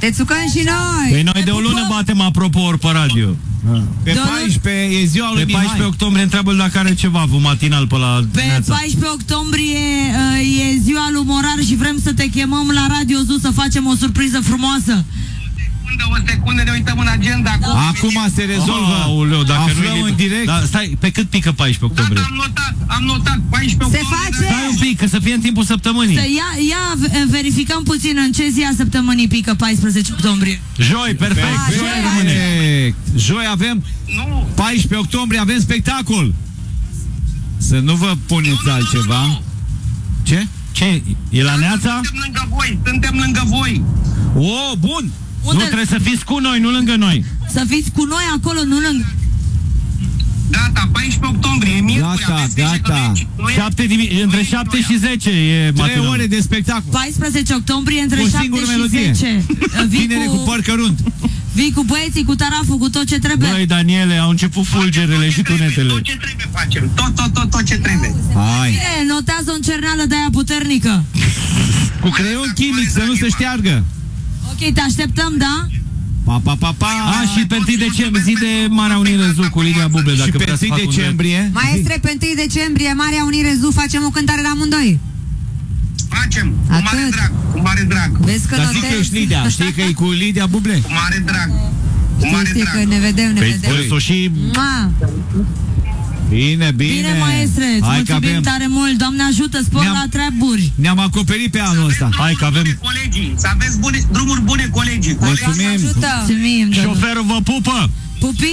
Te țucăm și noi. Păi noi de o lună batem apropo ori pe radio. Pe 14 e ziua lui Pe 14 octombrie întreabă dacă are ceva matinal pe la Pe Neața. 14 octombrie e ziua lui Morar și vrem să te chemăm la Radio Zoo să facem o surpriză frumoasă. O secundă, ne uităm în agenda. Acum se rezolvă. Aoleu, dacă aflăm nu în direct. Da, stai, pe cât pică 14 octombrie? Am notat 14 octombrie. Se face. Stai un pic, că să fie în timpul săptămânii. Ia verificăm puțin în ce zi a săptămânii pică 14 octombrie. Joi, perfect. Joi rămâne. Joi avem 14 octombrie avem spectacol. Să nu vă puneți altceva. Ce? Ce? E la Neața? Suntem lângă voi. O, bun. Nu, trebuie să fiți cu noi, nu lângă noi. Să fiți cu noi acolo, nu lângă. Gata, 14 octombrie, miercuri. Gata. Între 7 și 10 e 3 ore de spectacol. 14 octombrie între Cu o 7 singură și melodie. 10. Tinere cu păr cărunt. Vii cu băieții, cu taraful, cu tot ce trebuie. Băi, Daniele, au început fulgerele și tunetele. Tot ce trebuie facem. Tot ce trebuie. Hai. Bine, notează o încerneală de aia puternică. Cu creion chimic să nu se șteargă. Ok, te așteptăm, da? Pa. Și pe 1 decembrie, zi de Marea Unire Zoo cu Lidia Buble, dacă Și pe vrea să 1 fac un decembrie. Maestre, pe 1 decembrie, Marea Unire Zoo, facem o cântare la amândoi. Facem, cu mare drag. Vezi că Dar zic că ești Lidia, știi că e cu Lidia Buble? Cu mare drag. Cu mare Știi drag. că ne vedem. Păi, și... Bine. Bine, maestre, îți mulțumim tare mult. Doamne ajută, spor la treburi. Ne-am acoperit pe anul ăsta. Hai că avem... Colegii, să aveți drumuri bune, colegii. Mulțumim. Mulțumim. Șoferul vă pupă! Pupi!